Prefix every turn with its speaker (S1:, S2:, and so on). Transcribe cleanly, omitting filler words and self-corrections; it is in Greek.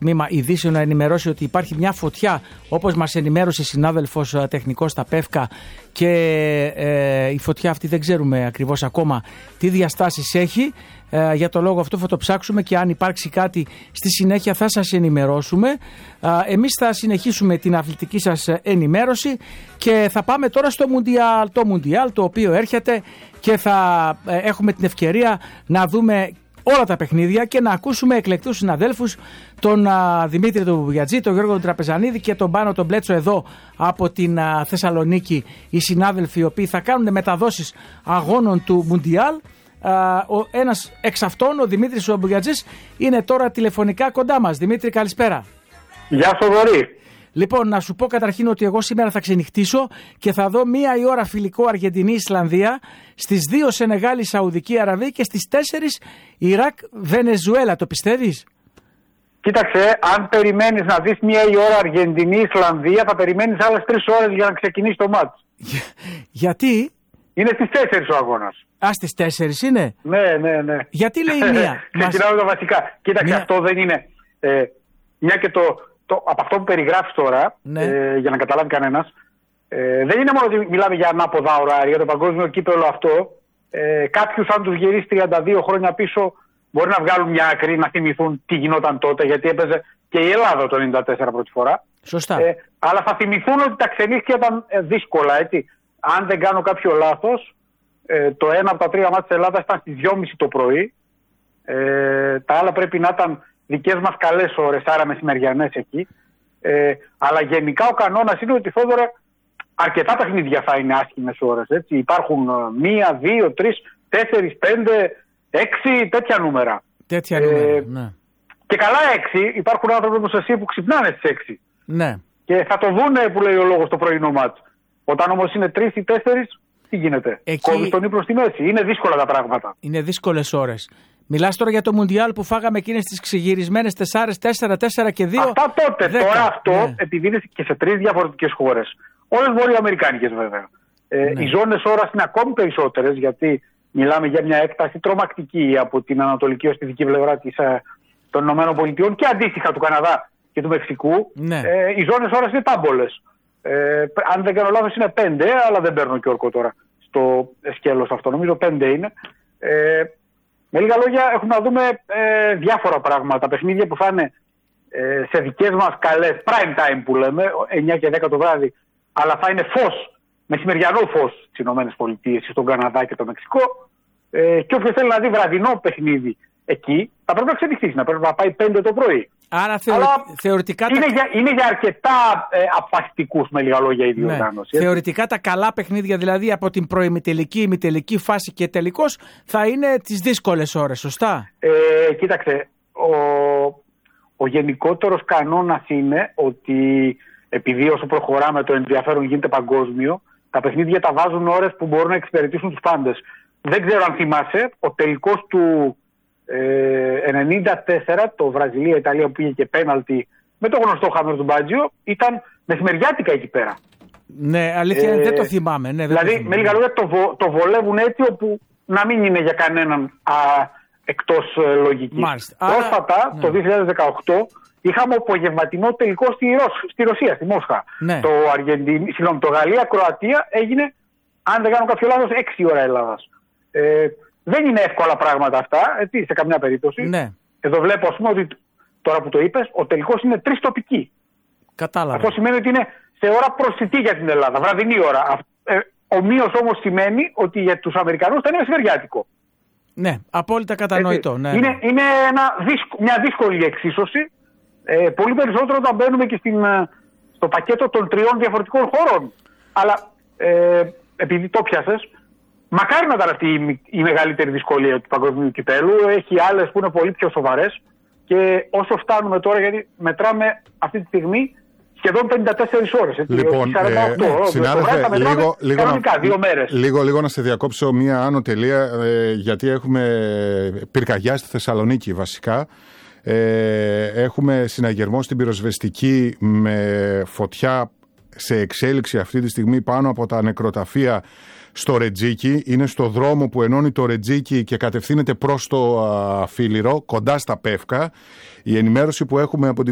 S1: τμήμα ειδήσεων να ενημερώσει ότι υπάρχει μια φωτιά, όπως μας ενημέρωσε συνάδελφος τεχνικός στα Πεύκα, και η φωτιά αυτή δεν ξέρουμε ακριβώς ακόμα τι διαστάσεις έχει. Για το λόγο αυτό θα το ψάξουμε και αν υπάρξει κάτι στη συνέχεια θα σας ενημερώσουμε. Εμείς θα συνεχίσουμε την αθλητική σας ενημέρωση και θα πάμε τώρα στο Μουντιάλ, το οποίο έρχεται, και θα έχουμε την ευκαιρία να δούμε όλα τα παιχνίδια και να ακούσουμε εκλεκτούς συναδέλφους, τον Δημήτρη τον Μπουγιατζή, τον Γιώργο τον Τραπεζανίδη και τον Πάνο τον Πλέτσο εδώ από την Θεσσαλονίκη, οι συνάδελφοι οι οποίοι θα κάνουν μεταδόσεις αγώνων του Μουντιάλ. Ένας εξ αυτών, ο Δημήτρης ο Μπουγιατζής, είναι τώρα τηλεφωνικά κοντά μας. Δημήτρη, καλησπέρα.
S2: Γεια σου, Βορή.
S1: Λοιπόν, να σου πω καταρχήν ότι εγώ σήμερα θα ξενυχτήσω και θα δω 1 η ώρα φιλικό Αργεντινή-Ισλανδία, στις 2 Σενεγάλη-Σαουδική Αραβία και στις 4 Ιράκ-Βενεζουέλα. Το πιστεύεις?
S2: Κοίταξε, αν περιμένεις να δεις 1 η ώρα Αργεντινή-Ισλανδία, θα περιμένεις άλλες 3 ώρες για να ξεκινήσει το μάτς.
S1: Γιατί?
S2: Είναι στις 4 ο αγώνας.
S1: Στις 4 είναι?
S2: Ναι.
S1: Γιατί λέει 1?
S2: Ξεκινάμε τα βασικά. Κοίταξε, αυτό δεν είναι. Μια και από αυτό που περιγράφεις τώρα, για να καταλάβει κανένας, δεν είναι μόνο ότι μιλάμε για ανάποδα ωράρια, το παγκόσμιο κύπελλο αυτό. Κάποιους, αν τους γυρίσει 32 χρόνια πίσω, μπορεί να βγάλουν μια άκρη, να θυμηθούν τι γινόταν τότε, γιατί έπαιζε και η Ελλάδα το 1994 πρώτη φορά.
S1: Σωστά.
S2: Αλλά θα θυμηθούν ότι τα ξενύχια ήταν δύσκολα, έτσι. Αν δεν κάνω κάποιο λάθος, το ένα από τα 3 μάτς της Ελλάδας ήταν στις 2.30 το πρωί. Τα άλλα πρέπει να ήταν δικές μας καλές ώρες, άρα μεσημεριανές εκεί. Αλλά γενικά ο κανόνας είναι ότι, Θόδωρα, αρκετά παιχνίδια θα είναι άσχημες ώρες. Έτσι. Υπάρχουν 1, 2, 3, 4, 5, 6 τέτοια νούμερα.
S1: Τέτοια νούμερα, ναι.
S2: Και καλά 6, υπάρχουν άνθρωποι όπως εσύ που ξυπνάνε στις 6.
S1: Ναι.
S2: Και θα το δούνε, που λέει ο λόγος, το πρωινό μάτς. Όταν όμως είναι 3 ή 4, τι γίνεται? Κόβεις τον ύπνο στη μέση. Είναι δύσκολα τα πράγματα.
S1: Είναι δύσκολες ώρες. Μιλάς τώρα για το Μουντιάλ που φάγαμε εκείνες τις ξεγυρισμένες 4 και 2.
S2: Αυτά τότε. 10. Τώρα αυτό, επειδή είναι και σε 3 διαφορετικές χώρες, όλες βορειοαμερικάνικες βέβαια. Οι ζώνες ώρας είναι ακόμη περισσότερες, γιατί μιλάμε για μια έκταση τρομακτική από την ανατολική ως τη δική πλευρά των ΗΠΑ και αντίστοιχα του Καναδά και του Μεξικού.
S1: Ναι.
S2: Οι ζώνες ώρας είναι πάμπολες. Αν δεν κάνω λάθος είναι 5, αλλά δεν παίρνω και όρκο τώρα στο σκέλος αυτό. Νομίζω 5 είναι. Με λίγα λόγια, έχουμε να δούμε διάφορα πράγματα. Παιχνίδια που θα είναι σε δικές μας καλές prime time που λέμε, 9 και 10 το βράδυ, αλλά θα είναι φως, μεσημεριανό φως στις ΗΠΑ, στον Καναδά και το Μεξικό. Και όποιος θέλει να δει βραδινό παιχνίδι εκεί, θα πρέπει να ξενυχτήσει, να πρέπει να πάει 5 το πρωί.
S1: Άρα θεωρητικά
S2: είναι για αρκετά απαστικούς, με λίγα λόγια, η διοργάνωση.
S1: Ναι. Θεωρητικά τα καλά παιχνίδια, δηλαδή από την προημιτελική, ημιτελική φάση και τελικός, θα είναι τις δύσκολες ώρες, σωστά?
S2: Κοίταξε, ο γενικότερος κανόνας είναι ότι επειδή όσο προχωράμε το ενδιαφέρον γίνεται παγκόσμιο, τα παιχνίδια τα βάζουν ώρες που μπορούν να εξυπηρετήσουν τους πάντες. Δεν ξέρω αν θυμάσαι, ο τελικός του 94, το Βραζιλία-Ιταλία που πήγε και πέναλτι με το γνωστό χαμένο του Μπάτζιο, ήταν μεσημεριάτικα εκεί πέρα.
S1: Ναι, αλήθεια δεν το θυμάμαι. Ναι,
S2: δηλαδή, με λίγα λόγια, το βολεύουν έτσι όπου να μην είναι για κανέναν εκτός λογικής. Πρόσφατα, το 2018, είχαμε απογευματινό τελικό στη Ρωσία, στη Μόσχα.
S1: Ναι.
S2: Το Γαλλία-Κροατία έγινε, αν δεν κάνω κάποιο λάθος, 6 ώρα Ελλάδας. Δεν είναι εύκολα πράγματα αυτά, σε καμιά περίπτωση.
S1: Ναι.
S2: Εδώ βλέπω, ας πούμε, ότι τώρα που το είπες, ο τελικός είναι 3 τοπικοί.
S1: Κατάλαβα.
S2: Αυτό σημαίνει ότι είναι σε ώρα προσιτή για την Ελλάδα, βραδινή ώρα. Ομοίως όμως σημαίνει ότι για τους Αμερικανούς θα είναι μεσημεριάτικο.
S1: Ναι, απόλυτα κατανοητό. Ναι.
S2: Είναι μια δύσκολη εξίσωση. Πολύ περισσότερο όταν μπαίνουμε και στο πακέτο των 3 διαφορετικών χωρών. Αλλά επειδή το πιάσες, μακάρι να ήταν αυτή η μεγαλύτερη δυσκολία του παγκοσμίου κυπέλλου. Έχει άλλες που είναι πολύ πιο σοβαρές. Και όσο φτάνουμε τώρα, γιατί μετράμε αυτή τη στιγμή σχεδόν 54 ώρες.
S3: Λοιπόν, συνάδελφε, λίγο να σε διακόψω μία άνω τελεία, γιατί έχουμε πυρκαγιά στη Θεσσαλονίκη βασικά. Έχουμε συναγερμό στην πυροσβεστική με φωτιά σε εξέλιξη αυτή τη στιγμή πάνω από τα νεκροταφεία στο Ρετζίκι. Είναι στο δρόμο που ενώνει το Ρετζίκι και κατευθύνεται προς το Φίλιρο, κοντά στα Πεύκα. Η ενημέρωση που έχουμε από την